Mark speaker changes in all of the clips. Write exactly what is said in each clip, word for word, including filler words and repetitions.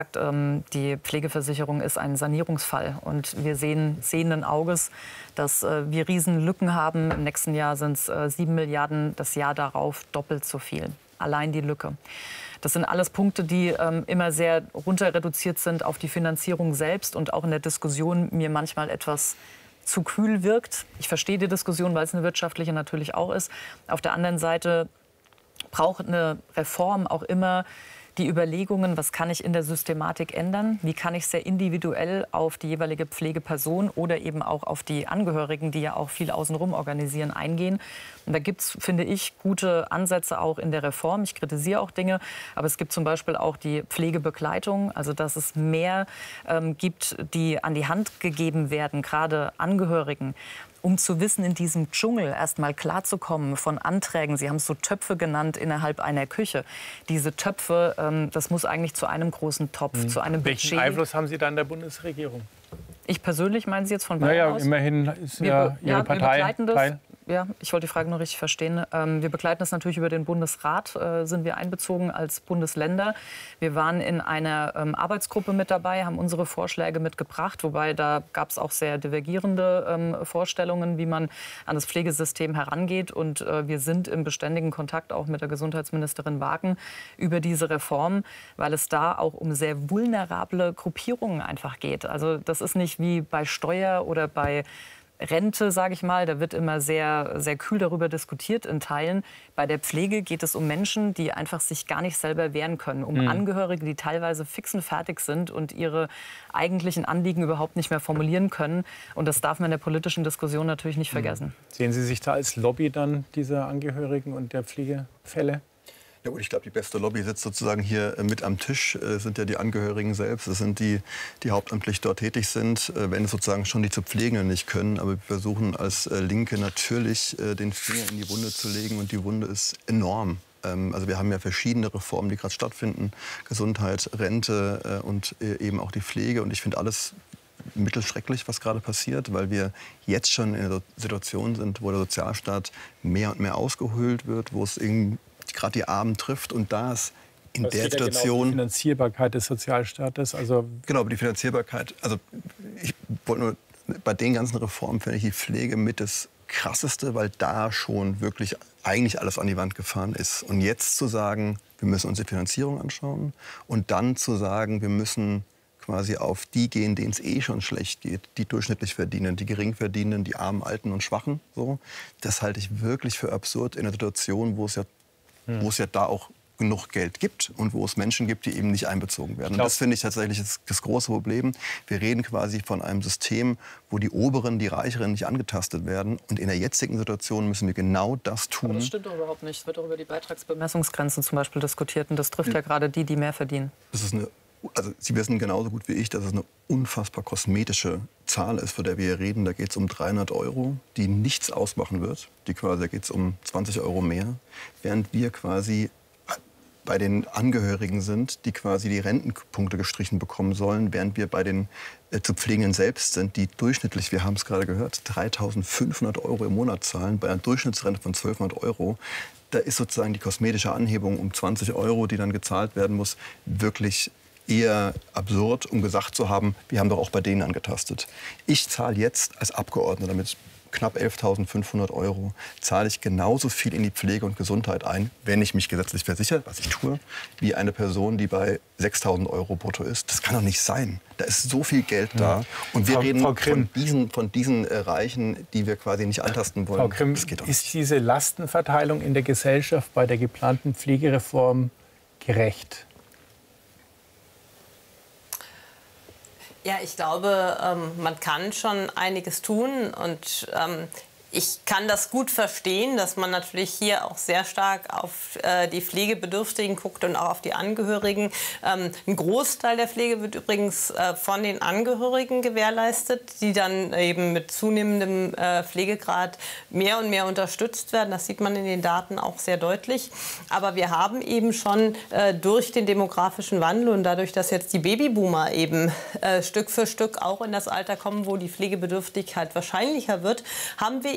Speaker 1: Die Pflegeversicherung ist ein Sanierungsfall. Und wir sehen sehenden Auges, dass äh, wir Riesenlücken haben. Im nächsten Jahr sind es äh, sieben Milliarden, das Jahr darauf doppelt so viel. Allein die Lücke. Das sind alles Punkte, die ähm, immer sehr runter reduziert sind auf die Finanzierung selbst und auch in der Diskussion mir manchmal etwas zu kühl wirkt. Ich verstehe die Diskussion, weil es eine wirtschaftliche natürlich auch ist. Auf der anderen Seite braucht eine Reform auch immer die Überlegungen, was kann ich in der Systematik ändern, wie kann ich sehr individuell auf die jeweilige Pflegeperson oder eben auch auf die Angehörigen, die ja auch viel außenrum organisieren, eingehen. Und da gibt es, finde ich, gute Ansätze auch in der Reform. Ich kritisiere auch Dinge, aber es gibt zum Beispiel auch die Pflegebegleitung, also dass es mehr ähm, gibt, die an die Hand gegeben werden, gerade Angehörigen, um zu wissen, in diesem Dschungel erst mal klarzukommen von Anträgen. Sie haben es so Töpfe genannt innerhalb einer Küche. Diese Töpfe, ähm, das muss eigentlich zu einem großen Topf, mhm. zu einem
Speaker 2: Welchen
Speaker 1: Budget.
Speaker 2: Einfluss haben Sie da in der Bundesregierung?
Speaker 1: Ich persönlich, meinen Sie jetzt von Bayern
Speaker 2: naja,
Speaker 1: aus?
Speaker 2: Immerhin ist
Speaker 1: wir,
Speaker 2: ja Ihre
Speaker 1: ja,
Speaker 2: Partei
Speaker 1: wir begleiten das.
Speaker 2: Teil.
Speaker 1: Ja, ich wollte die Frage nur richtig verstehen. Ähm, wir begleiten das natürlich über den Bundesrat, äh, sind wir einbezogen als Bundesländer. Wir waren in einer ähm, Arbeitsgruppe mit dabei, haben unsere Vorschläge mitgebracht, wobei da gab es auch sehr divergierende ähm, Vorstellungen, wie man an das Pflegesystem herangeht. Und äh, wir sind im beständigen Kontakt auch mit der Gesundheitsministerin Wagen über diese Reform, weil es da auch um sehr vulnerable Gruppierungen einfach geht. Also das ist nicht wie bei Steuer oder bei Rente, sage ich mal, da wird immer sehr, sehr kühl darüber diskutiert in Teilen. Bei der Pflege geht es um Menschen, die einfach sich gar nicht selber wehren können, um mhm. Angehörige, die teilweise fix und fertig sind und ihre eigentlichen Anliegen überhaupt nicht mehr formulieren können. Und das darf man in der politischen Diskussion natürlich nicht vergessen.
Speaker 2: Mhm. Sehen Sie sich da als Lobby dann dieser Angehörigen und der Pflegefälle?
Speaker 3: Ja gut, ich glaube, die beste Lobby sitzt sozusagen hier mit am Tisch. Das sind ja die Angehörigen selbst. Das sind die, die hauptamtlich dort tätig sind, wenn es sozusagen schon die zu Pflegenden nicht können. Aber wir versuchen als Linke natürlich, den Finger in die Wunde zu legen. Und die Wunde ist enorm. Also wir haben ja verschiedene Reformen, die gerade stattfinden. Gesundheit, Rente und eben auch die Pflege. Und ich finde alles mittelschrecklich, was gerade passiert, weil wir jetzt schon in einer Situation sind, wo der Sozialstaat mehr und mehr ausgehöhlt wird, wo es irgendwie gerade die Armen trifft und da ist in
Speaker 2: was
Speaker 3: der Situation
Speaker 2: genau die Finanzierbarkeit des Sozialstaates, also
Speaker 3: genau die Finanzierbarkeit. Also ich wollte nur bei den ganzen Reformen finde ich die Pflege mit das Krasseste, weil da schon wirklich eigentlich alles an die Wand gefahren ist. Und jetzt zu sagen, wir müssen uns die Finanzierung anschauen und dann zu sagen, wir müssen quasi auf die gehen, denen es eh schon schlecht geht, die durchschnittlich verdienen, die gering verdienen, die Armen, Alten und Schwachen, so, das halte ich wirklich für absurd in einer Situation, wo es ja wo es ja da auch genug Geld gibt und wo es Menschen gibt, die eben nicht einbezogen werden. Und das finde ich tatsächlich das, das große Problem. Wir reden quasi von einem System, wo die Oberen, die Reicheren nicht angetastet werden. Und in der jetzigen Situation müssen wir genau das tun.
Speaker 1: Aber das stimmt doch überhaupt nicht. Es wird auch über die Beitragsbemessungsgrenzen zum Beispiel diskutiert. Und das trifft ja, ja gerade die, die mehr verdienen.
Speaker 3: Das ist eine, also Sie wissen genauso gut wie ich, dass es eine unfassbar kosmetische Zahl ist, von der wir hier reden. Da geht es um dreihundert Euro, die nichts ausmachen wird. Die quasi, da geht es um zwanzig Euro mehr. Während wir quasi bei den Angehörigen sind, die quasi die Rentenpunkte gestrichen bekommen sollen, während wir bei den äh, zu Pflegenden selbst sind, die durchschnittlich, wir haben es gerade gehört, dreitausendfünfhundert Euro im Monat zahlen, bei einer Durchschnittsrente von zwölfhundert Euro. Da ist sozusagen die kosmetische Anhebung um zwanzig Euro, die dann gezahlt werden muss, wirklich eher absurd, um gesagt zu haben, wir haben doch auch bei denen angetastet. Ich zahle jetzt als Abgeordneter mit knapp elftausendfünfhundert Euro, zahle ich genauso viel in die Pflege und Gesundheit ein, wenn ich mich gesetzlich versichere, was ich tue, wie eine Person, die bei sechstausend Euro brutto ist. Das kann doch nicht sein. Da ist so viel Geld da. Ja. Und wir
Speaker 2: Frau,
Speaker 3: reden
Speaker 2: Frau
Speaker 3: von diesen, von diesen äh, Reichen, die wir quasi nicht antasten wollen.
Speaker 2: Frau Grimm, das geht doch nicht. Ist diese Lastenverteilung in der Gesellschaft bei der geplanten Pflegereform gerecht?
Speaker 4: Ja, ich glaube, ähm, man kann schon einiges tun und ähm, ich kann das gut verstehen, dass man natürlich hier auch sehr stark auf äh, die Pflegebedürftigen guckt und auch auf die Angehörigen. Ähm, ein Großteil der Pflege wird übrigens äh, von den Angehörigen gewährleistet, die dann eben mit zunehmendem äh, Pflegegrad mehr und mehr unterstützt werden. Das sieht man in den Daten auch sehr deutlich. Aber wir haben eben schon äh, durch den demografischen Wandel und dadurch, dass jetzt die Babyboomer eben äh, Stück für Stück auch in das Alter kommen, wo die Pflegebedürftigkeit wahrscheinlicher wird, haben wir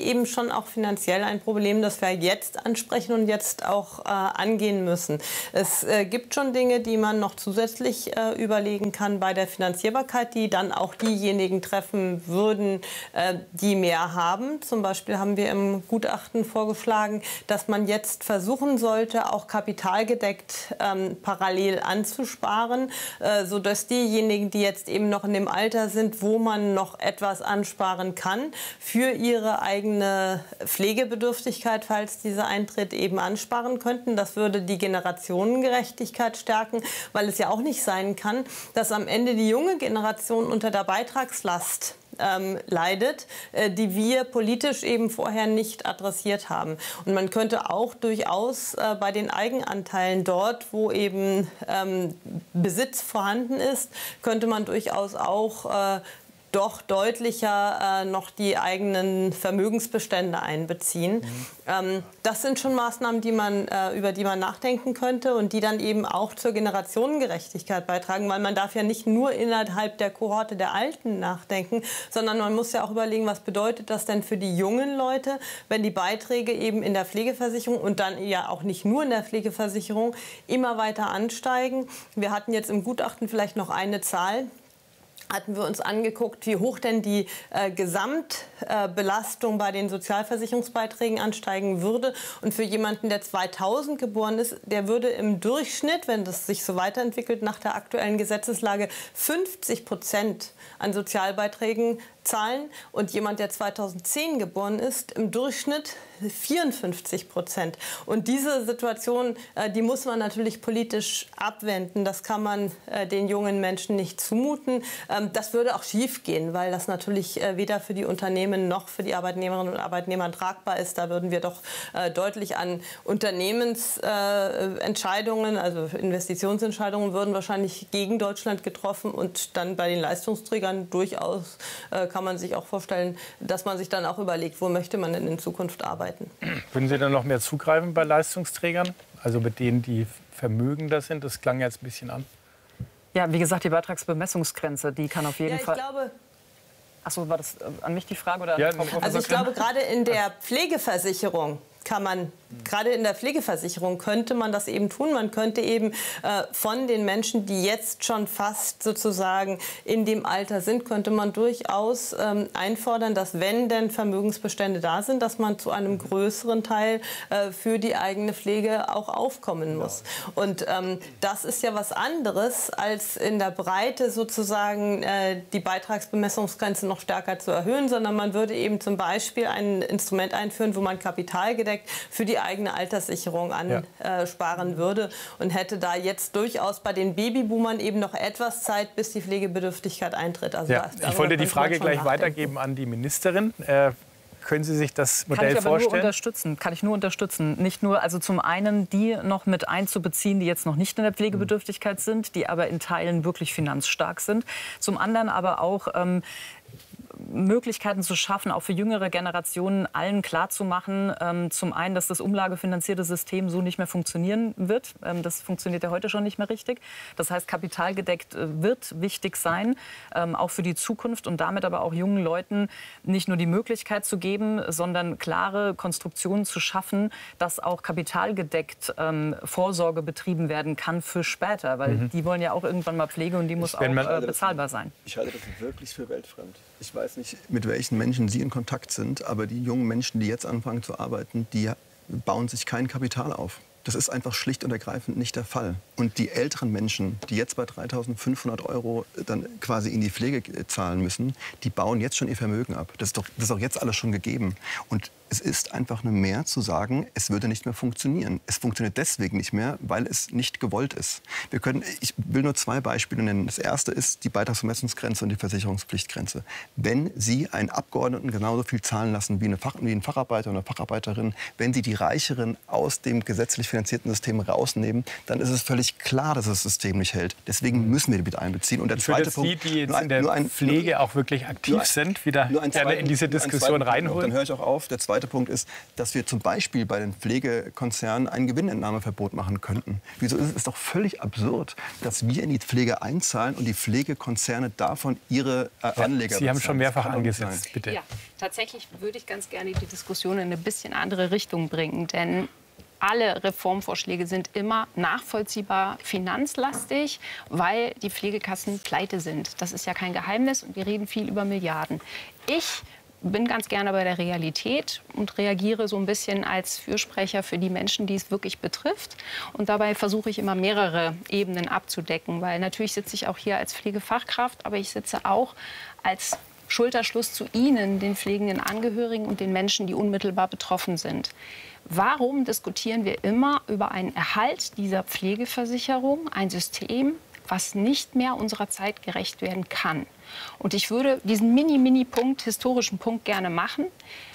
Speaker 4: eben schon auch finanziell ein Problem, das wir jetzt ansprechen und jetzt auch äh, angehen müssen. Es äh, gibt schon Dinge, die man noch zusätzlich äh, überlegen kann bei der Finanzierbarkeit, die dann auch diejenigen treffen würden, äh, die mehr haben. Zum Beispiel haben wir im Gutachten vorgeschlagen, dass man jetzt versuchen sollte, auch kapitalgedeckt ähm, parallel anzusparen, äh, sodass diejenigen, die jetzt eben noch in dem Alter sind, wo man noch etwas ansparen kann, für ihre eigene Pflegebedürftigkeit, falls diese eintritt, eben ansparen könnten. Das würde die Generationengerechtigkeit stärken, weil es ja auch nicht sein kann, dass am Ende die junge Generation unter der Beitragslast Ähm, leidet, äh, die wir politisch eben vorher nicht adressiert haben. Und man könnte auch durchaus äh, bei den Eigenanteilen dort, wo eben ähm, Besitz vorhanden ist, könnte man durchaus auch äh, doch deutlicher äh, noch die eigenen Vermögensbestände einbeziehen. Mhm. Ähm, das sind schon Maßnahmen, die man, äh, über die man nachdenken könnte und die dann eben auch zur Generationengerechtigkeit beitragen, weil man darf ja nicht nur innerhalb der Kohorte der Alten nachdenken, sondern man muss ja auch überlegen, was bedeutet das denn für die jungen Leute, wenn die Beiträge eben in der Pflegeversicherung und dann ja auch nicht nur in der Pflegeversicherung immer weiter ansteigen. Wir hatten jetzt im Gutachten vielleicht noch eine Zahl. Hatten wir uns angeguckt, wie hoch denn die äh, Gesamtbelastung äh, bei den Sozialversicherungsbeiträgen ansteigen würde. Und für jemanden, der zweitausend geboren ist, der würde im Durchschnitt, wenn das sich so weiterentwickelt, nach der aktuellen Gesetzeslage fünfzig Prozent an Sozialbeiträgen zahlen. Und jemand, der zweitausendzehn geboren ist, im Durchschnitt vierundfünfzig Prozent. Und diese Situation, äh, die muss man natürlich politisch abwenden. Das kann man äh, den jungen Menschen nicht zumuten. Ähm, das würde auch schief gehen, weil das natürlich äh, weder für die Unternehmen noch für die Arbeitnehmerinnen und Arbeitnehmer tragbar ist. Da würden wir doch äh, deutlich an Unternehmensentscheidungen, äh, also Investitionsentscheidungen, würden wahrscheinlich gegen Deutschland getroffen. Und dann bei den Leistungsträgern durchaus äh, kann man sich auch vorstellen, dass man sich dann auch überlegt, wo möchte man denn in Zukunft arbeiten.
Speaker 2: Würden Sie dann noch mehr zugreifen bei Leistungsträgern? Also mit denen, die vermögender sind? Das klang jetzt ein bisschen an.
Speaker 1: Ja, wie gesagt, die Beitragsbemessungsgrenze, die kann auf jeden
Speaker 4: ja, ich
Speaker 1: Fall...
Speaker 4: glaube,
Speaker 1: Achso, war das an mich die Frage? Oder
Speaker 2: ja,
Speaker 4: also ich glaube, gerade in der Pflegeversicherung kann man, gerade in der Pflegeversicherung könnte man das eben tun. Man könnte eben äh, von den Menschen, die jetzt schon fast sozusagen in dem Alter sind, könnte man durchaus ähm, einfordern, dass wenn denn Vermögensbestände da sind, dass man zu einem größeren Teil äh, für die eigene Pflege auch aufkommen muss. Und ähm, das ist ja was anderes, als in der Breite sozusagen äh, die Beitragsbemessungsgrenze noch stärker zu erhöhen, sondern man würde eben zum Beispiel ein Instrument einführen, wo man kapitalgedeckt für die eigene Alterssicherung ansparen ja. würde und hätte da jetzt durchaus bei den Babyboomern eben noch etwas Zeit, bis die Pflegebedürftigkeit eintritt. Also
Speaker 2: ja.
Speaker 4: da,
Speaker 2: ich wollte die Frage gleich nachdenken. weitergeben an die Ministerin. Äh, können Sie sich das Modell
Speaker 1: Kann ich aber
Speaker 2: vorstellen?
Speaker 1: Nur unterstützen. Kann ich nur unterstützen. Nicht nur, also zum einen die noch mit einzubeziehen, die jetzt noch nicht in der Pflegebedürftigkeit sind, die aber in Teilen wirklich finanzstark sind. Zum anderen aber auch ähm, Möglichkeiten zu schaffen, auch für jüngere Generationen allen klarzumachen, ähm, zum einen, dass das umlagefinanzierte System so nicht mehr funktionieren wird. Ähm, das funktioniert ja heute schon nicht mehr richtig. Das heißt, kapitalgedeckt äh, wird wichtig sein, ähm, auch für die Zukunft und damit aber auch jungen Leuten nicht nur die Möglichkeit zu geben, sondern klare Konstruktionen zu schaffen, dass auch kapitalgedeckt ähm, Vorsorge betrieben werden kann für später, weil mhm. die wollen ja auch irgendwann mal Pflege und die muss auch äh, bezahlbar sein.
Speaker 3: Ich halte das wirklich für weltfremd. Ich weiß nicht, mit welchen Menschen Sie in Kontakt sind, aber die jungen Menschen, die jetzt anfangen zu arbeiten, die bauen sich kein Kapital auf. Das ist einfach schlicht und ergreifend nicht der Fall. Und die älteren Menschen, die jetzt bei dreitausendfünfhundert Euro dann quasi in die Pflege zahlen müssen, die bauen jetzt schon ihr Vermögen ab. Das ist doch, das ist doch jetzt alles schon gegeben. Und es ist einfach nur mehr zu sagen, es würde nicht mehr funktionieren. Es funktioniert deswegen nicht mehr, weil es nicht gewollt ist. Wir können, ich will nur zwei Beispiele nennen. Das erste ist die Beitragsvermessungsgrenze und die Versicherungspflichtgrenze. Wenn Sie einen Abgeordneten genauso viel zahlen lassen wie, eine Fach, wie ein Facharbeiter oder eine Facharbeiterin, wenn Sie die Reicheren aus dem gesetzlich finanzierten System rausnehmen, dann ist es völlig klar, dass das System nicht hält. Deswegen müssen wir die mit einbeziehen. Und der
Speaker 2: ich
Speaker 3: zweite
Speaker 2: würde
Speaker 3: Punkt,
Speaker 2: die, die jetzt in der
Speaker 3: ein,
Speaker 2: Pflege auch wirklich aktiv
Speaker 3: nur,
Speaker 2: sind, wieder
Speaker 3: nur
Speaker 2: gerne in diese Diskussion reinholen.
Speaker 3: Dann höre ich auch auf. Der zweite zweite Punkt ist, dass wir zum Beispiel bei den Pflegekonzernen ein Gewinnentnahmeverbot machen könnten. Wieso ist es ist doch völlig absurd, dass wir in die Pflege einzahlen und die Pflegekonzerne davon ihre äh, Anleger
Speaker 2: Sie haben schon mehrfach
Speaker 3: bezahlen.
Speaker 2: angesetzt, bitte.
Speaker 5: Ja, tatsächlich würde ich ganz gerne die Diskussion in eine bisschen andere Richtung bringen, denn alle Reformvorschläge sind immer nachvollziehbar finanzlastig, weil die Pflegekassen pleite sind. Das ist ja kein Geheimnis und wir reden viel über Milliarden. Ich bin ganz gerne bei der Realität und reagiere so ein bisschen als Fürsprecher für die Menschen, die es wirklich betrifft. Und dabei versuche ich immer mehrere Ebenen abzudecken, weil natürlich sitze ich auch hier als Pflegefachkraft, aber ich sitze auch als Schulterschluss zu Ihnen, den pflegenden Angehörigen und den Menschen, die unmittelbar betroffen sind. Warum diskutieren wir immer über einen Erhalt dieser Pflegeversicherung, ein System, was nicht mehr unserer Zeit gerecht werden kann? Und ich würde diesen Mini-Mini-Punkt, historischen Punkt gerne machen.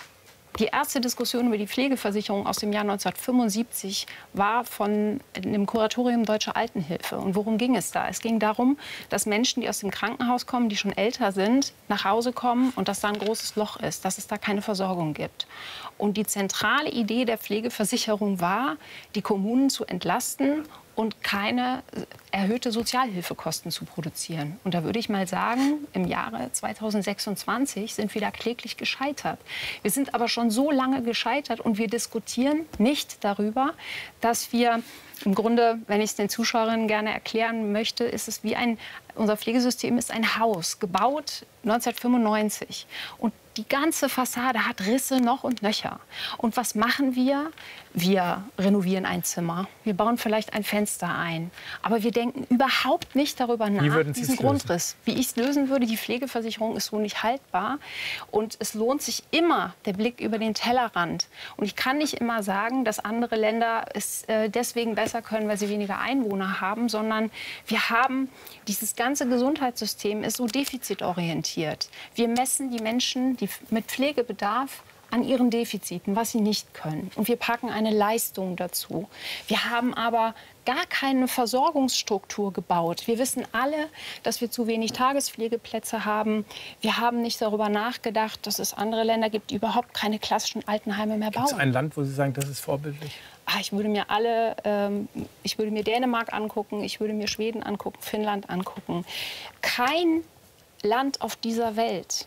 Speaker 5: Die erste Diskussion über die Pflegeversicherung aus dem Jahr neunzehnhundertfünfundsiebzig war von dem Kuratorium Deutsche Altenhilfe. Und worum ging es da? Es ging darum, dass Menschen, die aus dem Krankenhaus kommen, die schon älter sind, nach Hause kommen und dass da ein großes Loch ist, dass es da keine Versorgung gibt. Und die zentrale Idee der Pflegeversicherung war, die Kommunen zu entlasten und keine erhöhte Sozialhilfekosten zu produzieren. Und da würde ich mal sagen, im Jahre zweitausendsechsundzwanzig sind wir da kläglich gescheitert. Wir sind aber schon so lange gescheitert und wir diskutieren nicht darüber, dass wir im Grunde, wenn ich es den Zuschauerinnen gerne erklären möchte, ist es wie ein, unser Pflegesystem ist ein Haus, gebaut neunzehnhundertfünfundneunzig. Und die ganze Fassade hat Risse noch und nöcher. Und was machen wir? Wir renovieren ein Zimmer, wir bauen vielleicht ein Fenster ein. Aber wir denken überhaupt nicht darüber nach,
Speaker 2: Wie würden Sie
Speaker 5: diesen
Speaker 2: es lösen?
Speaker 5: Grundriss. Wie ich es lösen würde, die Pflegeversicherung ist so nicht haltbar. Und es lohnt sich immer der Blick über den Tellerrand. Und ich kann nicht immer sagen, dass andere Länder es äh, deswegen besser können, weil sie weniger Einwohner haben, sondern wir haben, dieses ganze Gesundheitssystem ist so defizitorientiert. Wir messen die Menschen, die mit Pflegebedarf, an ihren Defiziten, was sie nicht können. Und wir packen eine Leistung dazu. Wir haben aber gar keine Versorgungsstruktur gebaut. Wir wissen alle, dass wir zu wenig Tagespflegeplätze haben. Wir haben nicht darüber nachgedacht, dass es andere Länder gibt, die überhaupt keine klassischen Altenheime mehr bauen.
Speaker 2: Gibt es ein Land, wo Sie sagen, das ist vorbildlich?
Speaker 5: Ah, ich würde mir alle, ähm, ich würde mir Dänemark angucken, ich würde mir Schweden angucken, Finnland angucken. Kein Land auf dieser Welt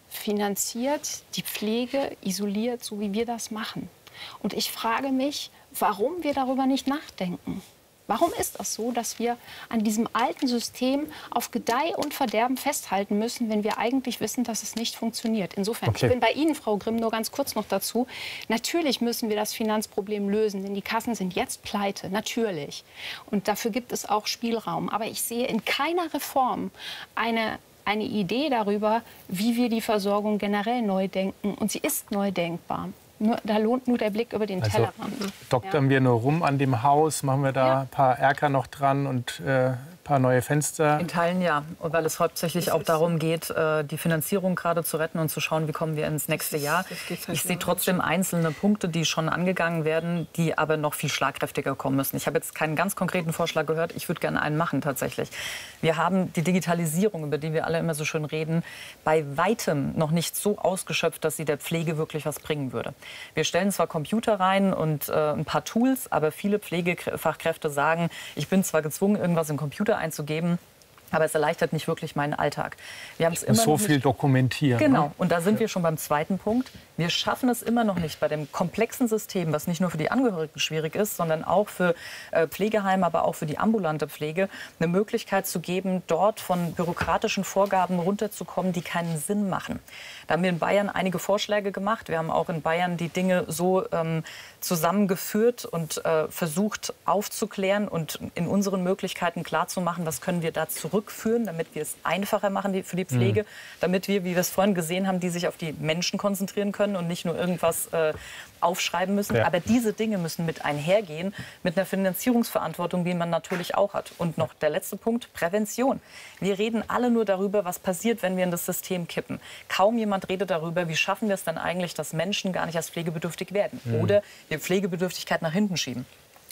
Speaker 5: finanziert die Pflege isoliert, so wie wir das machen. Und ich frage mich, warum wir darüber nicht nachdenken. Warum ist das so, dass wir an diesem alten System auf Gedeih und Verderben festhalten müssen, wenn wir eigentlich wissen, dass es nicht funktioniert? Insofern,
Speaker 2: Okay.
Speaker 5: ich bin bei Ihnen, Frau Grimm, nur ganz kurz noch dazu. Natürlich müssen wir das Finanzproblem lösen, denn die Kassen sind jetzt pleite, natürlich. Und dafür gibt es auch Spielraum. Aber ich sehe in keiner Reform eine eine Idee darüber, wie wir die Versorgung generell neu denken. Und sie ist neu denkbar. Nur, da lohnt nur der Blick über den
Speaker 2: Also
Speaker 5: Tellerrand.
Speaker 2: doktern wir nur rum an dem Haus, machen wir da
Speaker 5: Ja.
Speaker 2: ein paar Erker noch dran und äh, ein paar neue Fenster.
Speaker 1: In Teilen ja, und weil es hauptsächlich auch darum geht, äh, die Finanzierung gerade zu retten und zu schauen, wie kommen wir ins nächste Jahr. Ich sehe trotzdem einzelne Punkte, die schon angegangen werden, die aber noch viel schlagkräftiger kommen müssen. Ich habe jetzt keinen ganz konkreten Vorschlag gehört, ich würde gerne einen machen tatsächlich. Wir haben die Digitalisierung, über die wir alle immer so schön reden, bei weitem noch nicht so ausgeschöpft, dass sie der Pflege wirklich was bringen würde. Wir stellen zwar Computer rein und äh, ein paar Tools, aber viele Pflegefachkräfte sagen, ich bin zwar gezwungen, irgendwas im Computer einzugeben, aber es erleichtert nicht wirklich meinen Alltag. Wir haben es immer
Speaker 2: so
Speaker 1: noch
Speaker 2: viel
Speaker 1: nicht
Speaker 2: dokumentieren.
Speaker 1: Genau,
Speaker 2: Ne?
Speaker 1: und da sind wir schon beim zweiten Punkt. Wir schaffen es immer noch nicht bei dem komplexen System, was nicht nur für die Angehörigen schwierig ist, sondern auch für äh, Pflegeheime, aber auch für die ambulante Pflege, eine Möglichkeit zu geben, dort von bürokratischen Vorgaben runterzukommen, die keinen Sinn machen. Da haben wir in Bayern einige Vorschläge gemacht. Wir haben auch in Bayern die Dinge so ähm, zusammengeführt und äh, versucht aufzuklären und in unseren Möglichkeiten klarzumachen, was können wir da zurückführen, damit wir es einfacher machen die, für die Pflege, mhm. damit wir, wie wir es vorhin gesehen haben, die sich auf die Menschen konzentrieren können und nicht nur irgendwas äh, aufschreiben müssen.
Speaker 2: Ja.
Speaker 1: Aber diese Dinge müssen mit einhergehen, mit einer Finanzierungsverantwortung, die man natürlich auch hat. Und noch der letzte Punkt, Prävention. Wir reden alle nur darüber, was passiert, wenn wir in das System kippen. Kaum jemand redet darüber, wie schaffen wir es dann eigentlich, dass Menschen gar nicht erst pflegebedürftig werden. Mhm. Oder wir Pflegebedürftigkeit nach hinten schieben.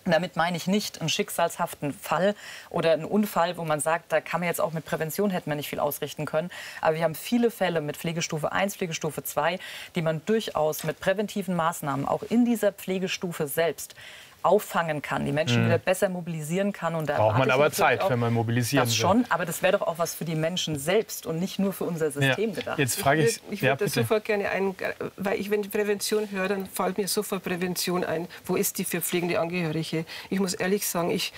Speaker 1: Damit meine ich nicht einen schicksalshaften Fall oder einen Unfall, wo man sagt, da kann man jetzt auch mit Prävention hätten wir nicht viel ausrichten können. Aber wir haben viele Fälle mit Pflegestufe eins, Pflegestufe zwei, die man durchaus mit präventiven Maßnahmen auch in dieser Pflegestufe selbst auffangen kann, die Menschen mhm. wieder besser mobilisieren kann. Und da
Speaker 2: braucht man aber Zeit, auch, wenn man mobilisieren
Speaker 1: das schon, will. Aber das wäre doch auch was für die Menschen selbst und nicht nur für unser System ja. gedacht.
Speaker 6: Jetzt frage ich, ich würde ja, sofort gerne ein, weil ich, wenn ich Prävention höre, dann fällt mir sofort Prävention ein. Wo ist die für pflegende Angehörige? Ich muss ehrlich sagen, ich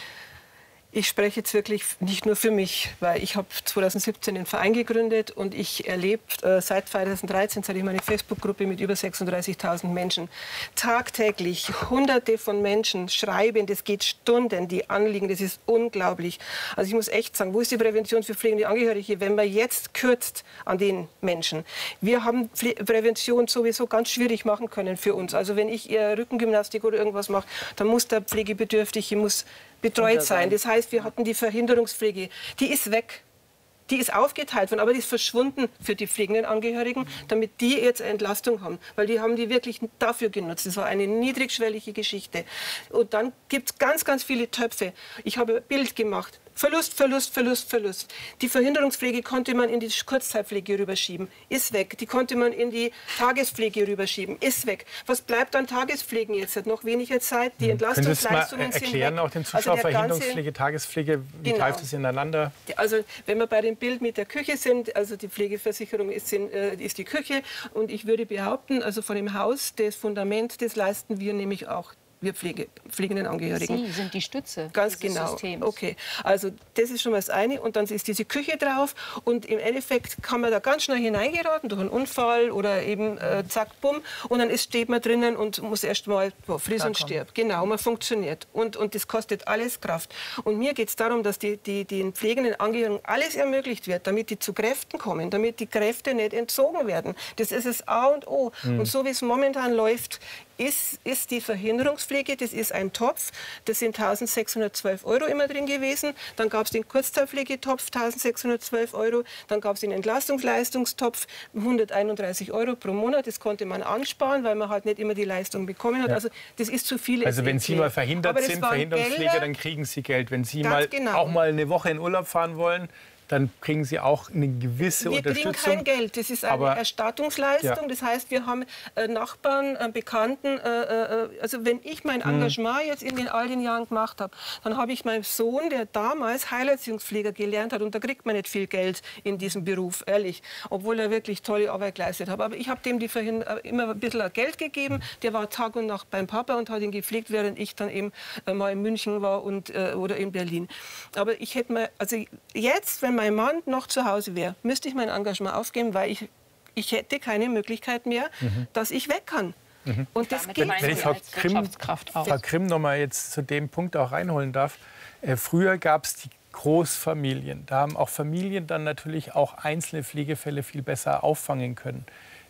Speaker 6: Ich spreche jetzt wirklich nicht nur für mich, weil ich habe zweitausendsiebzehn den Verein gegründet und ich erlebe äh, seit zweitausenddreizehn, seit ich meine Facebook-Gruppe mit über sechsunddreißigtausend Menschen, tagtäglich Hunderte von Menschen schreiben, das geht Stunden, die Anliegen, das ist unglaublich. Also ich muss echt sagen, wo ist die Prävention für pflegende Angehörige, wenn man jetzt kürzt an den Menschen? Wir haben Pfle Prävention sowieso ganz schwierig machen können für uns. Also wenn ich eher Rückengymnastik oder irgendwas mache, dann muss der Pflegebedürftige muss betreut sein. Das heißt, wir hatten die Verhinderungspflege. Die ist weg. Die ist aufgeteilt worden, aber die ist verschwunden für die pflegenden Angehörigen, damit die jetzt eine Entlastung haben. Weil die haben die wirklich dafür genutzt. Das war eine niedrigschwellige Geschichte. Und dann gibt es ganz, ganz viele Töpfe. Ich habe ein Bild gemacht. Verlust, Verlust, Verlust, Verlust. Die Verhinderungspflege konnte man in die Kurzzeitpflege rüberschieben. Ist weg. Die konnte man in die Tagespflege rüberschieben. Ist weg. Was bleibt an Tagespflegen jetzt? Hat noch weniger Zeit. Die Entlastungsleistungen sind weg.
Speaker 2: Erklären auch den Zuschauern, also Verhinderungspflege, Tagespflege, wie genau. greift es ineinander?
Speaker 6: Also wenn wir bei dem Bild mit der Küche sind, also die Pflegeversicherung ist, äh, ist die Küche und ich würde behaupten, also von dem Haus, das Fundament, das leisten wir nämlich auch. Wir Pflege, pflegenden Angehörigen.
Speaker 5: Sie sind die Stütze
Speaker 6: Ganz genau. Systems. Okay, also das ist schon mal das eine. Und dann ist diese Küche drauf. Und im Endeffekt kann man da ganz schnell hineingeraten durch einen Unfall oder eben äh, zack, bumm. Und dann ist, steht man drinnen und muss erst mal oh, friss und stirb. Genau, man funktioniert. Und, und das kostet alles Kraft. Und mir geht es darum, dass die, die, den pflegenden Angehörigen alles ermöglicht wird, damit die zu Kräften kommen, damit die Kräfte nicht entzogen werden. Das ist das A und O. Mhm. Und so wie es momentan läuft, Ist, ist die Verhinderungspflege, das ist ein Topf, das sind eintausendsechshundertzwölf Euro immer drin gewesen. Dann gab es den Kurzzeitpflegetopf, eintausendsechshundertzwölf Euro. Dann gab es den Entlastungsleistungstopf, hunderteinunddreißig Euro pro Monat. Das konnte man ansparen, weil man halt nicht immer die Leistung bekommen hat. Ja. Also das ist zu viel.
Speaker 2: Also wenn Sie mal verhindert sind, Verhinderungspflege, Gelder, dann kriegen Sie Geld. Wenn Sie mal genau. auch mal eine Woche in Urlaub fahren wollen, dann kriegen Sie auch eine gewisse
Speaker 6: wir
Speaker 2: Unterstützung.
Speaker 6: Wir kriegen kein Geld, das ist eine aber, Erstattungsleistung. Ja. Das heißt, wir haben äh, Nachbarn, äh, Bekannten. Äh, äh, also wenn ich mein Engagement mhm. jetzt in den all den Jahren gemacht habe, dann habe ich meinem Sohn, der damals Heilerziehungspfleger gelernt hat, und da kriegt man nicht viel Geld in diesem Beruf, ehrlich, obwohl er wirklich tolle Arbeit geleistet hat. Aber ich habe dem die vorhin äh, immer ein bisschen Geld gegeben. Der war Tag und Nacht beim Papa und hat ihn gepflegt, während ich dann eben äh, mal in München war und, äh, oder in Berlin. Aber ich hätte mal, also jetzt, wenn mein Mann noch zu Hause wäre, müsste ich mein Engagement aufgeben, weil ich, ich hätte keine Möglichkeit mehr, mhm. dass ich weg kann. Mhm. Und das geht.
Speaker 2: Wenn ich Frau Grimm, Frau Grimm noch mal jetzt zu dem Punkt auch reinholen darf. Äh, früher gab es die Großfamilien. Da haben auch Familien dann natürlich auch einzelne Pflegefälle viel besser auffangen können.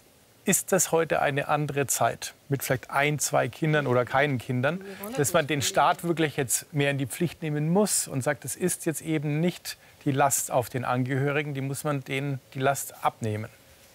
Speaker 2: Ist das heute eine andere Zeit mit vielleicht ein, zwei Kindern oder keinen Kindern, dass man den Staat wirklich jetzt mehr in die Pflicht nehmen muss und sagt, es ist jetzt eben nicht die Last auf den Angehörigen, die muss man denen die Last abnehmen?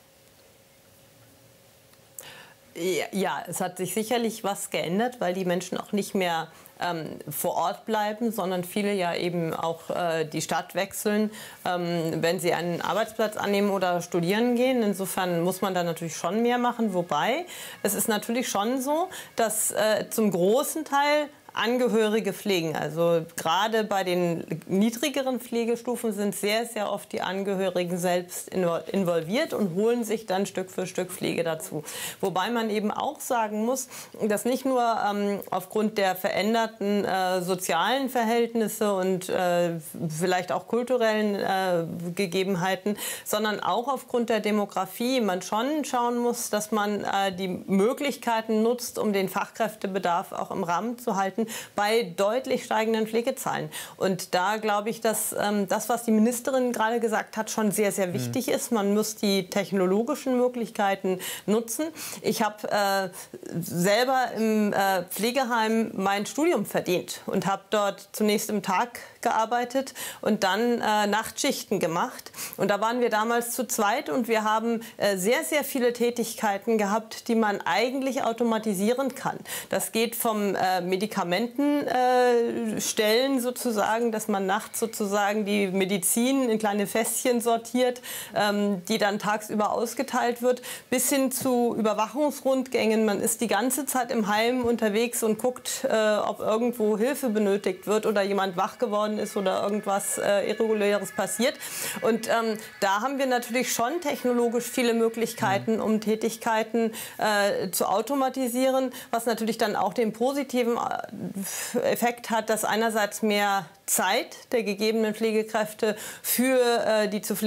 Speaker 4: Ja, es hat sich sicherlich was geändert, weil die Menschen auch nicht mehr ähm, vor Ort bleiben, sondern viele ja eben auch äh, die Stadt wechseln, ähm, wenn sie einen Arbeitsplatz annehmen oder studieren gehen. Insofern muss man da natürlich schon mehr machen. Wobei, es ist natürlich schon so, dass äh, zum großen Teil Angehörige pflegen. Also gerade bei den niedrigeren Pflegestufen sind sehr, sehr oft die Angehörigen selbst involviert und holen sich dann Stück für Stück Pflege dazu. Wobei man eben auch sagen muss, dass nicht nur ähm, aufgrund der veränderten äh, sozialen Verhältnisse und äh, vielleicht auch kulturellen äh, Gegebenheiten, sondern auch aufgrund der Demografie man schon schauen muss, dass man äh, die Möglichkeiten nutzt, um den Fachkräftebedarf auch im Rahmen zu halten, bei deutlich steigenden Pflegezahlen. Und da glaube ich, dass ähm, das, was die Ministerin gerade gesagt hat, schon sehr, sehr wichtig mhm. ist. Man muss die technologischen Möglichkeiten nutzen. Ich habe äh, selber im äh, Pflegeheim mein Studium verdient und habe dort zunächst im Tag gearbeitet und dann äh, Nachtschichten gemacht. Und da waren wir damals zu zweit und wir haben äh, sehr, sehr viele Tätigkeiten gehabt, die man eigentlich automatisieren kann. Das geht vom äh, Medikament Medikamentenstellen äh, sozusagen, dass man nachts sozusagen die Medizin in kleine Fässchen sortiert, ähm, die dann tagsüber ausgeteilt wird, bis hin zu Überwachungsrundgängen. Man ist die ganze Zeit im Heim unterwegs und guckt, äh, ob irgendwo Hilfe benötigt wird oder jemand wach geworden ist oder irgendwas äh, Irreguläres passiert. Und ähm, da haben wir natürlich schon technologisch viele Möglichkeiten, um Tätigkeiten äh, zu automatisieren, was natürlich dann auch den positiven Effekt hat, dass einerseits mehr Zeit der gegebenen Pflegekräfte für äh, die zu pflegenden